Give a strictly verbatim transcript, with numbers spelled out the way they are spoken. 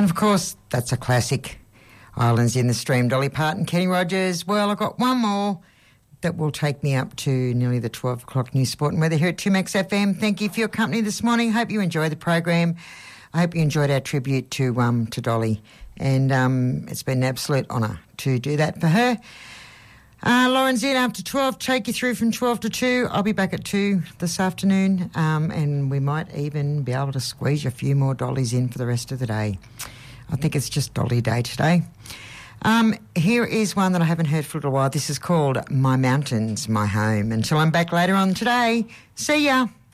And, of course, that's a classic. Islands in the Stream, Dolly Parton, Kenny Rogers. Well, I've got one more that will take me up to nearly the twelve o'clock news, sport and weather here at two Max F M. Thank you for your company this morning. Hope you enjoyed the program. I hope you enjoyed our tribute to um to Dolly. And um, it's been an absolute honour to do that for her. Uh, Lauren's in after twelve, take you through from twelve to two. I'll be back at two this afternoon, um, and we might even be able to squeeze a few more Dollies in for the rest of the day. I think it's just Dolly Day today. Um, here is one that I haven't heard for a little while. This is called My Mountains, My Home. Until I'm back later on today, see ya.